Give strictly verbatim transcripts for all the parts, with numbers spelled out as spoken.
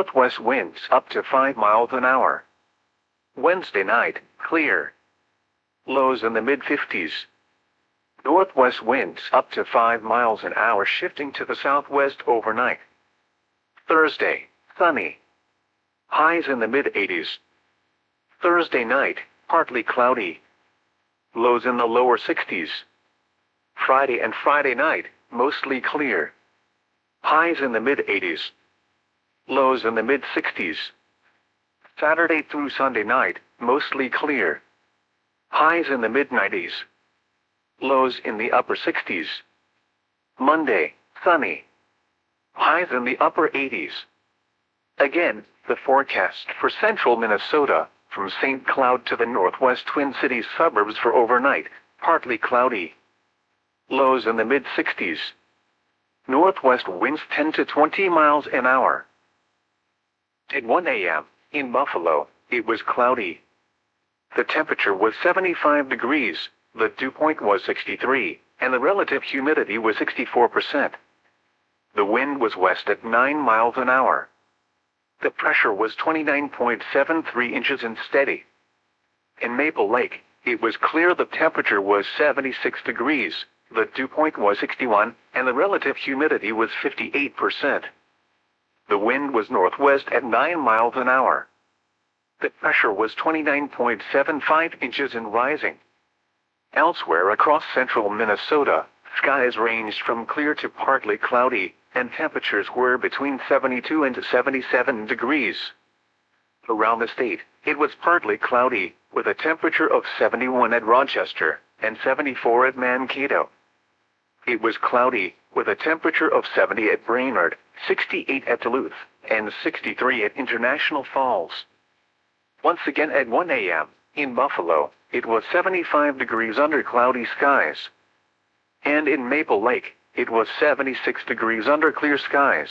Northwest winds up to five miles an hour. Wednesday night, clear. Lows in the mid fifties. Northwest winds up to five miles an hour shifting to the southwest overnight. Thursday, sunny. Highs in the mid eighties. Thursday night, partly cloudy. Lows in the lower sixties. Friday and Friday night, mostly clear. Highs in the mid eighties. Lows in the mid sixties. Saturday through Sunday night, mostly clear. Highs in the mid nineties. Lows in the upper sixties. Monday, sunny. Highs in the upper eighties. Again, the forecast for central Minnesota, from Saint Cloud to the northwest Twin Cities suburbs for overnight, partly cloudy. Lows in the mid sixties. Northwest winds ten to twenty miles an hour. At one A M, in Buffalo, it was cloudy. The temperature was seventy-five degrees, the dew point was sixty-three, and the relative humidity was sixty-four percent. The wind was west at nine miles an hour. The pressure was twenty-nine point seven three inches and steady. In Maple Lake, it was clear. The temperature was seventy-six degrees, the dew point was sixty-one, and the relative humidity was fifty-eight percent. The wind was northwest at nine miles an hour. The pressure was twenty-nine point seven five inches and rising. Elsewhere across central Minnesota, skies ranged from clear to partly cloudy, and temperatures were between seventy-two and seventy-seven degrees. Around the state, it was partly cloudy, with a temperature of seventy-one at Rochester and seventy-four at Mankato. It was cloudy, with a temperature of seventy at Brainerd, sixty-eight at Duluth, and sixty-three at International Falls. Once again at one A M, in Buffalo, it was seventy-five degrees under cloudy skies. And in Maple Lake, it was seventy-six degrees under clear skies.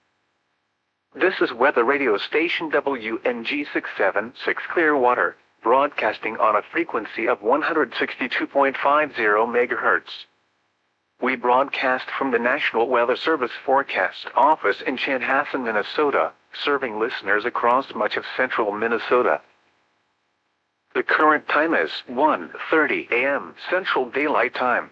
This is weather radio station W N G six seven six Clearwater, broadcasting on a frequency of one hundred sixty-two point five zero megahertz. We broadcast from the National Weather Service Forecast Office in Chanhassen, Minnesota, serving listeners across much of central Minnesota. The current time is one thirty A M Central Daylight Time.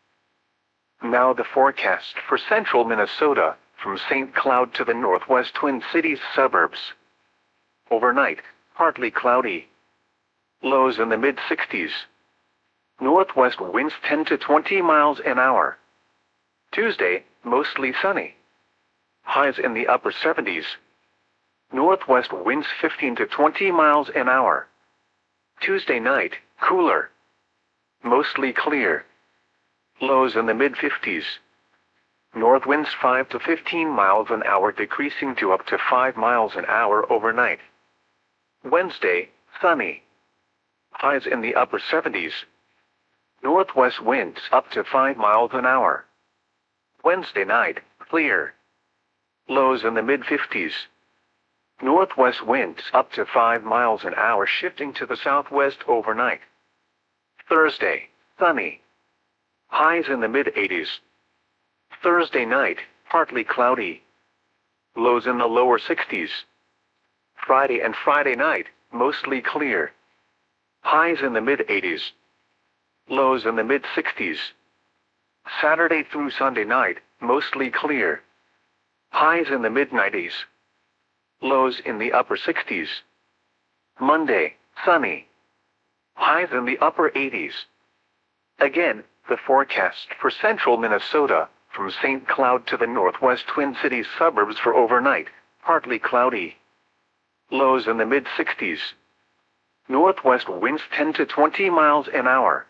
Now the forecast for central Minnesota, from Saint Cloud to the northwest Twin Cities suburbs. Overnight, partly cloudy. Lows in the mid sixties. Northwest winds ten to twenty miles an hour. Tuesday, mostly sunny. Highs in the upper seventies. Northwest winds fifteen to twenty miles an hour. Tuesday night, cooler. Mostly clear. Lows in the mid fifties. North winds five to fifteen miles an hour, decreasing to up to five miles an hour overnight. Wednesday, sunny. Highs in the upper seventies. Northwest winds up to five miles an hour. Wednesday night, clear. Lows in the mid fifties. Northwest winds up to five miles an hour, shifting to the southwest overnight. Thursday, sunny. Highs in the mid eighties. Thursday night, partly cloudy. Lows in the lower sixties. Friday and Friday night, mostly clear. Highs in the mid eighties. Lows in the mid sixties. Saturday through Sunday night, mostly clear. Highs in the mid nineties. Lows in the upper sixties. Monday, sunny. Highs in the upper eighties. Again, the forecast for central Minnesota, from Saint Cloud to the northwest Twin Cities suburbs for overnight, partly cloudy. Lows in the mid sixties. Northwest winds ten to twenty miles an hour.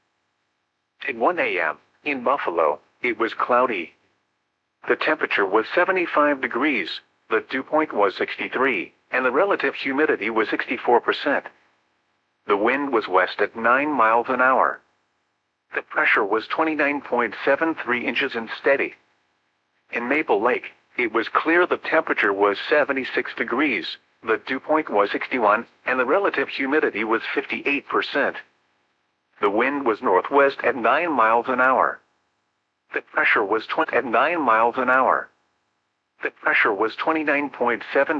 At one A M, in Buffalo, it was cloudy. The temperature was seventy-five degrees, the dew point was sixty-three, and the relative humidity was sixty-four percent. The wind was west at nine miles an hour. The pressure was twenty-nine point seven three inches and steady. In Maple Lake, it was clear. The temperature was seventy-six degrees, the dew point was sixty-one, and the relative humidity was fifty-eight percent. The wind was northwest at nine miles an hour. The pressure was twenty at nine miles an hour. The pressure was twenty-nine point seven